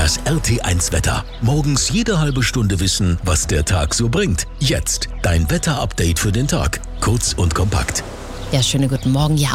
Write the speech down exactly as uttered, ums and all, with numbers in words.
Das R T eins Wetter. Morgens jede halbe Stunde wissen, was der Tag so bringt. Jetzt dein Wetter-Update für den Tag. Kurz und kompakt. Ja, schönen guten Morgen. Ja,